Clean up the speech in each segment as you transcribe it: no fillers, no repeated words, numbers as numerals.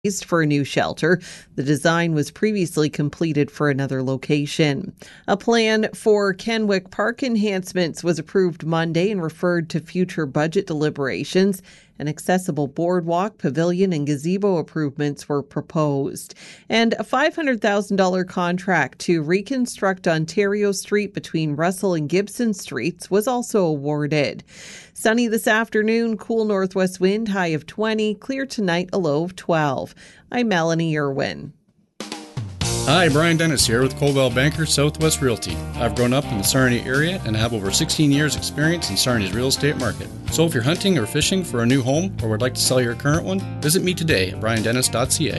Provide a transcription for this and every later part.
for a new shelter. The design was previously completed for another location. A plan for Kenwick Park enhancements was approved Monday and referred to future budget deliberations. An accessible boardwalk, pavilion, and gazebo improvements were proposed. And a $500,000 contract to reconstruct Ontario Street between Russell and Gibson Streets was also awarded. Sunny this afternoon, cool northwest wind, high of 20, clear tonight, a low of 12. I'm Melanie Irwin. Hi, Brian Dennis here with Coldwell Banker Southwest Realty. I've grown up in the Sarnia area and have over 16 years experience in Sarnia's real estate market. So if you're hunting or fishing for a new home or would like to sell your current one, visit me today at briandennis.ca.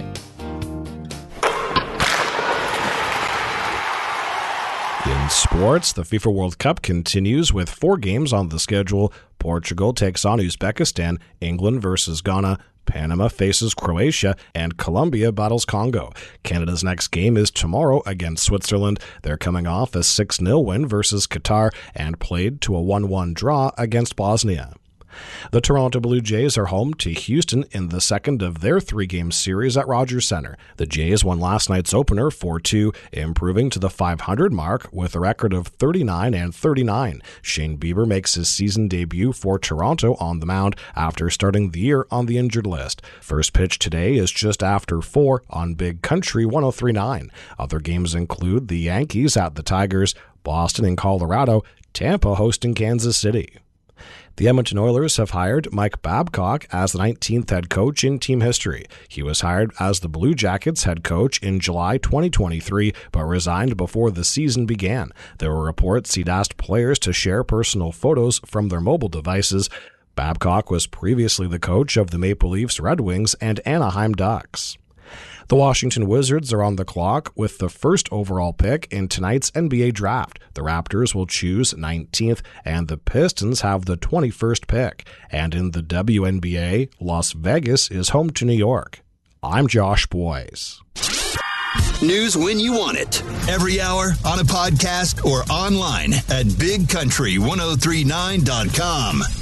In sports, the FIFA World Cup continues with 4 games on the schedule. Portugal takes on Uzbekistan, England versus Ghana, Panama faces Croatia, and Colombia battles Congo. Canada's next game is tomorrow against Switzerland. They're coming off a 6-0 win versus Qatar and played to a 1-1 draw against Bosnia. The Toronto Blue Jays are home to Houston in the second of their 3-game series at Rogers Centre. The Jays won last night's opener 4-2, improving to the 500 mark with a record of 39-39. Shane Bieber makes his season debut for Toronto on the mound after starting the year on the injured list. First pitch today is just after 4 on Big Country 103.9. Other games include the Yankees at the Tigers, Boston and Colorado, Tampa hosting Kansas City. The Edmonton Oilers have hired Mike Babcock as the 19th head coach in team history. He was hired as the Blue Jackets head coach in July 2023, but resigned before the season began. There were reports he'd asked players to share personal photos from their mobile devices. Babcock was previously the coach of the Maple Leafs, Red Wings, and Anaheim Ducks. The Washington Wizards are on the clock with the first overall pick in tonight's NBA draft. The Raptors will choose 19th, and the Pistons have the 21st pick. And in the WNBA, Las Vegas is home to New York. I'm Josh Boyes. News when you want it. Every hour, on a podcast, or online at bigcountry1039.com.